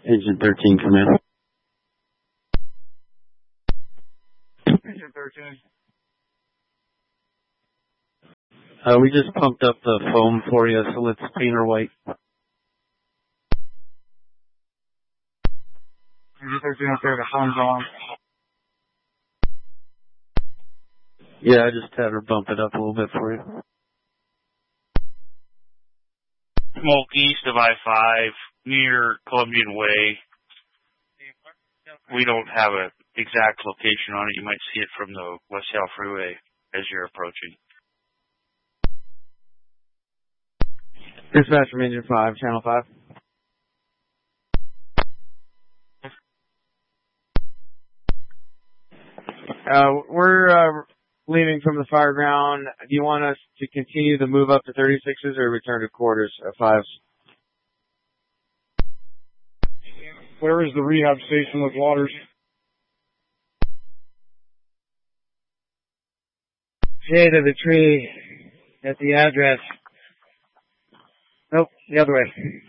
Agent 13, come in. Agent 13. We just pumped up the foam for you, so let's paint her white. Agent 13, okay, the phone's on. Yeah, I just had her bump it up a little bit for you. Smoke east of I-5, near Columbian Way. We don't have an exact location on it. You might see it from the West South Freeway as you're approaching. Dispatch from Engine 5, Channel 5. We're leaving from the fireground. Do you want us to continue the move up to 36s or return to quarters at 5s? Where is the rehab station with Waters? Shade of the tree at the address. Nope, the other way.